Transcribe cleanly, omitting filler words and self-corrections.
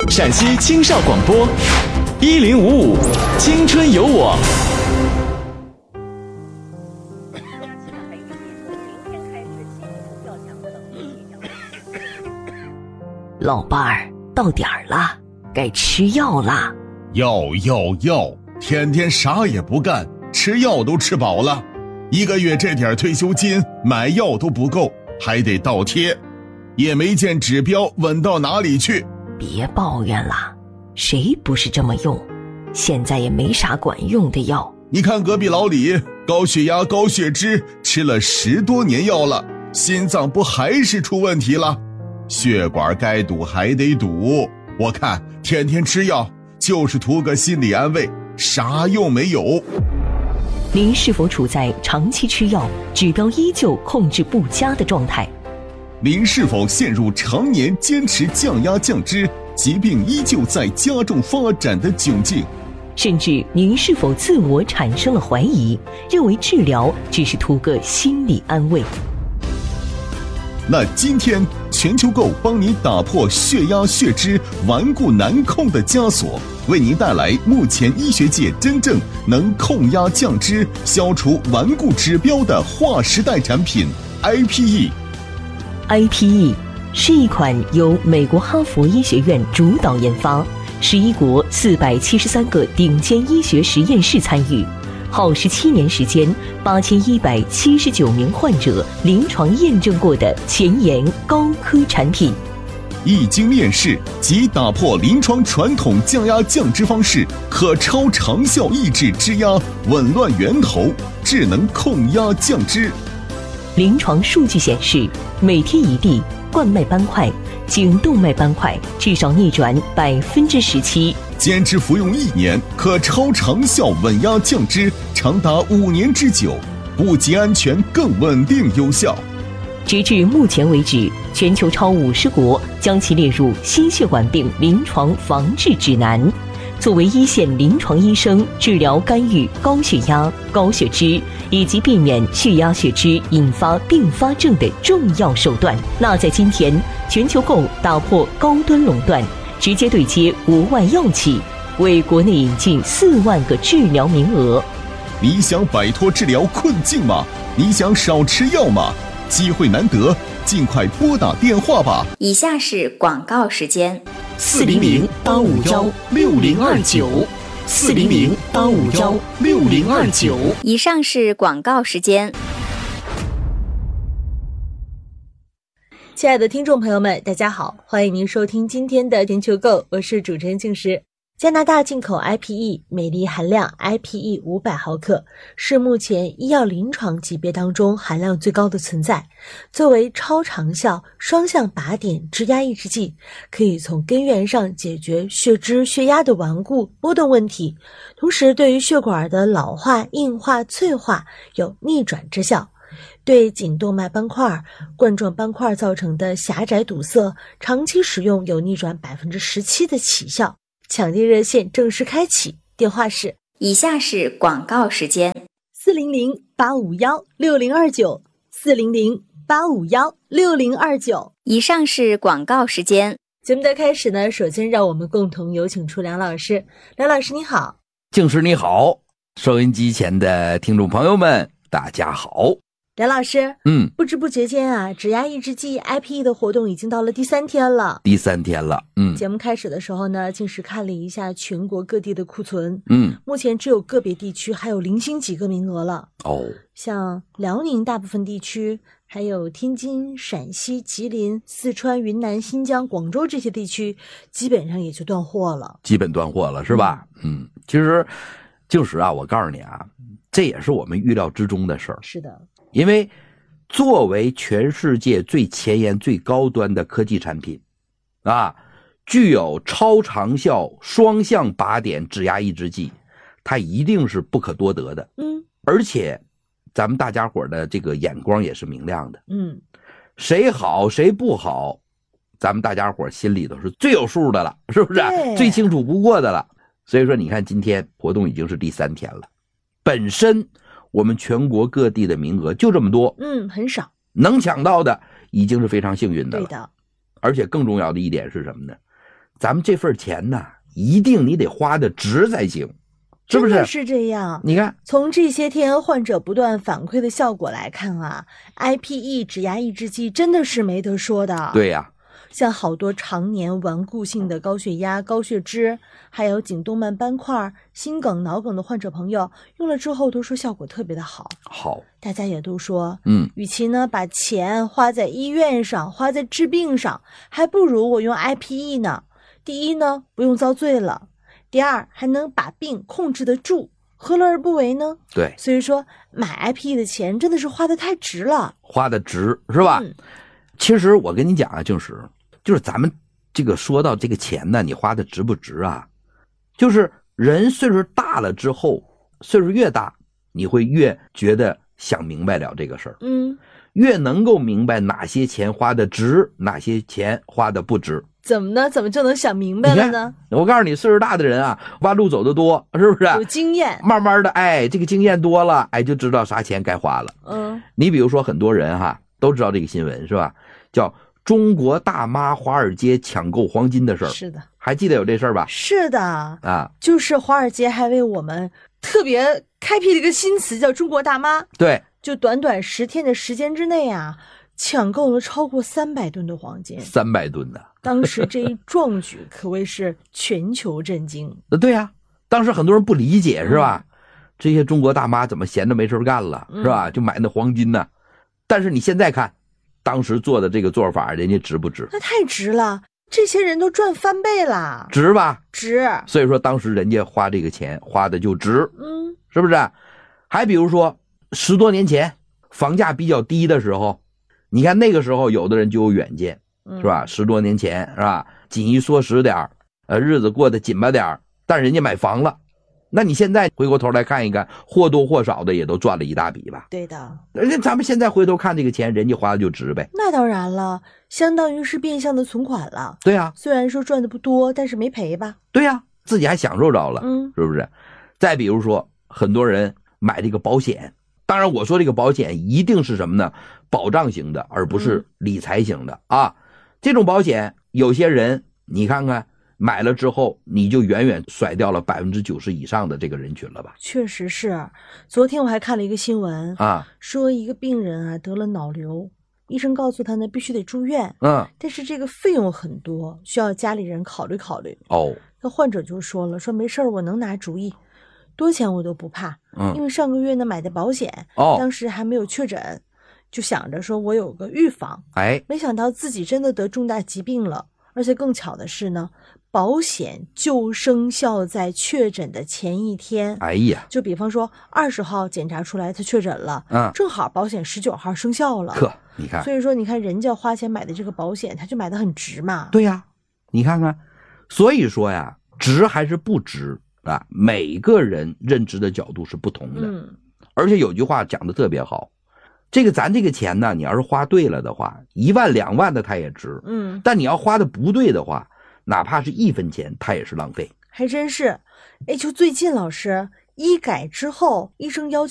陕西青少广播1055青春有我。 老伴儿，到点儿了，该吃药了。 药，天天啥也不干，吃药都吃饱了，1个月这点退休金买药都不够，还得倒贴，也没见指标稳到哪里去。 别抱怨了，谁不是这么用？现在也没啥管用的药。 你看隔壁老李，高血压高血脂，吃了10多年药了，心脏不还是出问题了？血管该堵还得堵，我看天天吃药就是图个心理安慰，啥用没有。 您是否处在长期吃药指标依旧控制不佳的状态？ 您是否陷入常年坚持降压降脂，疾病依旧在加重发展的窘境？ 甚至您是否自我产生了怀疑，认为治疗只是图个心理安慰？ 那今天全球购帮你打破血压血脂顽固难控的枷锁，为您带来目前医学界真正能控压降脂、消除顽固指标的划时代产品 IPE。IPE 是一款由美国哈佛医学院主导研发，11国473个顶尖医学实验室参与，耗17年时间，8179名患者临床验证过的前沿高科产品。 一经面世即打破临床传统降压降脂方式，可超长效抑制脂压，紊乱源头，智能控压降脂。 临床数据显示，每天一粒冠脉斑块、颈动脉斑块至少逆转17%， 坚持服用1年，可超长效稳压降脂，长达5年之久，不仅安全，更稳定有效。 截至目前为止，全球超50国将其列入心血管病临床防治指南。作为一线临床医生治疗干预高血压、高血脂以及避免血压血脂引发并发症的重要手段，那在今天，全球购打破高端垄断，直接对接国外药企，为国内引进4万个治疗名额。 你想摆脱治疗困境吗？你想少吃药吗？机会难得，尽快拨打电话吧。 以下是广告时间 ：400-851-6029，400-851-6029。 以上是广告时间。 亲爱的听众朋友们，大家好，欢迎您收听今天的全球购，我是主持人静时。加拿大进口 IPE 镁离含量 IPE 500毫克是目前医药临床级别当中含量最高的存在。作为超长效双向靶点脂压抑制剂，可以从根源上解决血脂血压的顽固波动问题，同时对于血管的老化硬化脆化有逆转之效，对颈动脉斑块、冠状斑块造成的狭窄堵塞，长期使用有逆转17%的起效。抢订热线正式开启，电话是： 以下是广告时间 ：400-851-6029， 400-851-6029。 以上是广告时间。 节目的开始呢，首先让我们共同有请出梁老师。梁老师你好。 静时你好，收音机前的听众朋友们大家好。 梁老师，不知不觉间啊，脂压抑制剂 IPE 的活动已经到了第3天了。节目开始的时候呢，静时看了一下全国各地的库存，目前只有个别地区还有零星几个名额了。像辽宁大部分地区，还有天津、陕西、吉林、四川、云南、新疆、广州这些地区，基本上也就断货了。 是吧？其实静时啊，我告诉你啊，这也是我们预料之中的事儿。 是的。 因为作为全世界最前沿最高端的科技产品啊，具有超长效双向靶点脂压抑制剂，它一定是不可多得的。而且咱们大家伙的这个眼光也是明亮的。谁好谁不好，咱们大家伙心里头是最有数的了，是不是？最清楚不过的了。所以说你看今天活动已经是第3天了，本身我们全国各地的名额就这么多， 很少， 能抢到的已经是非常幸运的了。 对的。 而且更重要的一点是什么呢？ 咱们这份钱呢，一定你得花的值才行，是不是？ 真的是这样。 你看， 从这些天患者不断反馈的效果来看啊 ，IPE 指压抑制剂真的是没得说的。 对呀， 像好多常年顽固性的高血压、高血脂，还有颈动脉斑块、心梗、脑梗的患者朋友，用了之后都说效果特别的好。 好， 大家也都说， 嗯， 与其呢把钱花在医院上，花在治病上，还不如我用 IPE 呢。第一呢，不用遭罪了；第二，还能把病控制得住，何乐而不为呢？ 对， 所以说买 IPE 的钱真的是花得太值了， 花的值是吧？其实我跟你讲啊，就是咱们这个说到这个钱呢，你花的值不值啊？就是人岁数大了之后，岁数越大，你会越觉得想明白了这个事儿，越能够明白哪些钱花的值，哪些钱花的不值。 怎么呢？怎么就能想明白了呢？ 我告诉你，岁数大的人啊，弯路走得多，是不是？ 有经验， 慢慢的，这个经验多了，就知道啥钱该花了。你比如说很多人哈都知道这个新闻是吧？叫中国大妈华尔街抢购黄金的事儿。 是的， 还记得有这事儿吧？ 是的啊， 就是华尔街还为我们特别开辟了一个新词，叫中国大妈。 对， 就短短10天的时间之内啊，抢购了超过300吨的黄金 ，300吨呢。 当时这一壮举可谓是全球震惊。 对呀，当时很多人不理解是吧？这些中国大妈怎么闲着没事干了是吧？就买那黄金呢。但是你现在看，当时做的这个做法，人家值不值？ 那太值了，这些人都赚翻倍了， 值吧？ 值。 所以说当时人家花这个钱花的就值，是不是？还比如说10多年前房价比较低的时候，你看那个时候有的人就有远见，是吧？10多年前是吧？紧衣缩食点日子过得紧巴点但人家买房了。那你现在回过头来看一看，或多或少的也都赚了一大笔吧？ 对的。 咱们现在回头看这个钱，人家花的就值呗。 那当然了，相当于是变相的存款了。 对呀， 虽然说赚的不多，但是没赔吧？ 对呀，自己还享受着了，是不是？再比如说，很多人买这个保险，当然我说这个保险一定是什么呢？保障型的，而不是理财型的啊。这种保险，有些人你看看。买了之后，你就远远甩掉了90%以上的这个人群了吧？ 确实是。昨天我还看了一个新闻啊， 说一个病人啊得了脑瘤，医生告诉他呢必须得住院，但是这个费用很多，需要家里人考虑考虑。那患者就说了，说没事儿，我能拿主意，多钱我都不怕，因为上个月呢买的保险，当时还没有确诊，就想着说我有个预防，没想到自己真的得重大疾病了。而且更巧的是呢，保险就生效在确诊的前一天。就比方说20号检查出来他确诊了，正好保险19号生效了。 你看， 所以说你看人家花钱买的这个保险，他就买的很值嘛。 对呀，你看看，所以说呀，值还是不值啊？每个人认知的角度是不同的。而且有句话讲的特别好。咱这个钱呢，你要是花对了的话，1万2万的它也值，但你要花的不对的话，哪怕是1分钱，它也是浪费。 还真是，就最近老师医改之后，医生要求